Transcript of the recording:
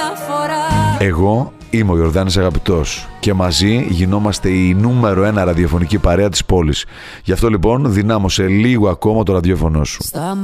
Εγώ είμαι ο Ιορδάνης Αγαπητός και μαζί γινόμαστε η νούμερο 1 ραδιοφωνική παρέα της πόλης. Γι' αυτό λοιπόν δυνάμωσε λίγο ακόμα το ραδιόφωνο σου.